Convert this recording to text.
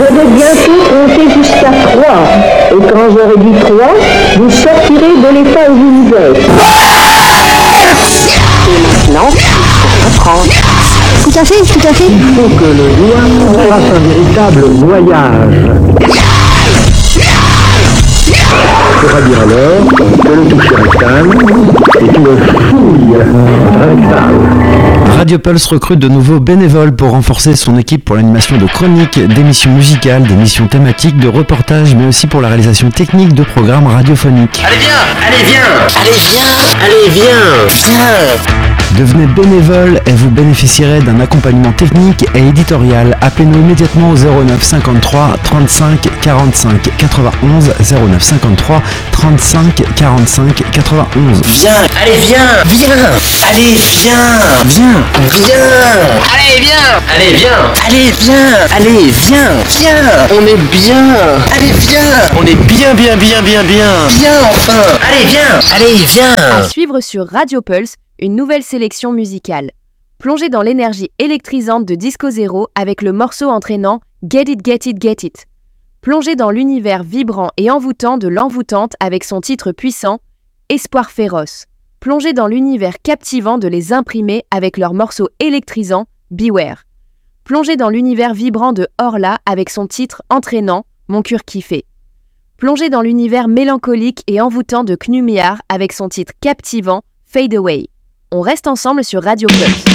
Je vais bientôt compter jusqu'à 3. Et quand j'aurai dit 3, vous sortirez de l'état où vous êtes. Et maintenant, il faut reprendre. Tout à fait, tout à fait. Il faut que le doigt fasse un véritable voyage. Il faudra dire alors que le toucher rectal est une fouille rectale. Radio Pulse recrute de nouveaux bénévoles pour renforcer son équipe pour l'animation de chroniques, d'émissions musicales, d'émissions thématiques, de reportages, mais aussi pour la réalisation technique de programmes radiophoniques. Allez viens, allez viens, allez viens, allez viens, viens. Devenez bénévole et vous bénéficierez d'un accompagnement technique et éditorial. Appelez-nous immédiatement au 09 53 35 45 91 09 53 35 45 91. Viens, allez viens, viens, allez viens, viens, viens, allez viens, allez viens, allez viens, allez viens, viens, on est bien, allez viens, on est bien, bien, bien, bien, bien, viens enfin, allez viens, allez viens. À suivre sur Radio Pulse, une nouvelle sélection musicale. Plongez dans l'énergie électrisante de Disco Zero avec le morceau entraînant Get It, Get It, Get It. Plongez dans l'univers vibrant et envoûtant de l'envoûtante avec son titre puissant Espoir féroce. Plongez dans l'univers captivant de Les Imprimés avec leur morceau électrisant Beware. Plongez dans l'univers vibrant de Orla avec son titre entraînant Mon cœur kiffé. Plongez dans l'univers mélancolique et envoûtant de Knumiar avec son titre captivant Fade Away. On reste ensemble sur Radio Pulse.